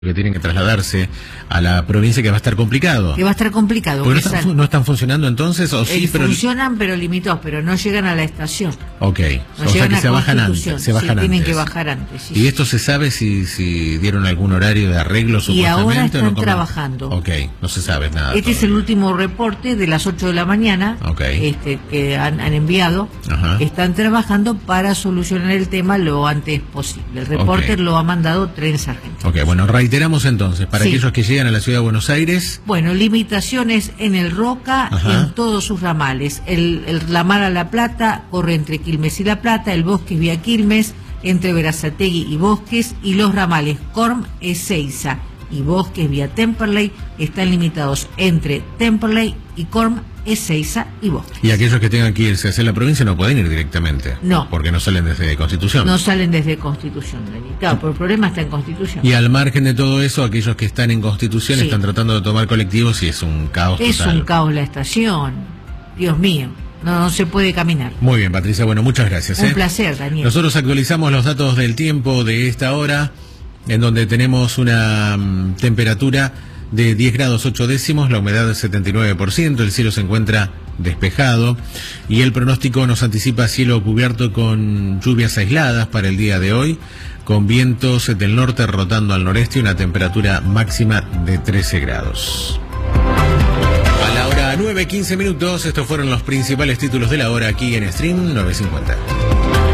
que tienen que trasladarse a la provincia, que va a estar complicado. Que va a estar complicado. ¿No están funcionando entonces? ¿O sí, pero funcionan, pero limitados, pero no llegan a la estación. Ok, no o sea que se bajan antes. Tienen que bajar antes. Sí, ¿Y esto se sabe si dieron algún horario de arreglo supuestamente? Y ahora están ¿o no trabajando. Ok, no se sabe nada. Este es el último reporte de las 8 de la mañana que han enviado. Ajá. Están trabajando para solucionar el tema lo antes posible. El reporte lo ha mandado Trenes Argentinos. Ok, bueno, reiteramos entonces, para aquellos que llegan a la ciudad de Buenos Aires. Bueno, limitaciones en el Roca, en todos sus ramales. El ramal a La Plata corre entre Quilmes y La Plata, el Bosques vía Quilmes, entre Berazategui y Bosques, y los ramales Corm, Ezeiza y Bosques vía Temperley están limitados entre Temperley y Corm, Ezeiza y Bosques. Y aquellos que tengan que irse hacia la provincia no pueden ir directamente. No. Porque no salen desde Constitución. No salen desde Constitución, Dani. Claro, pero el problema está en Constitución. Y al margen de todo eso, aquellos que están en Constitución están tratando de tomar colectivos y es un caos total. Es un caos la estación. Dios mío. No se puede caminar. Muy bien, Patricia. Bueno, muchas gracias. Un placer, Daniel. Nosotros actualizamos los datos del tiempo de esta hora, en donde tenemos una temperatura de 10 grados 8 décimos, la humedad del 79%, el cielo se encuentra despejado y el pronóstico nos anticipa cielo cubierto con lluvias aisladas para el día de hoy, con vientos del norte rotando al noreste y una temperatura máxima de 13 grados. A la hora 9:15, estos fueron los principales títulos de la hora aquí en Stream 950.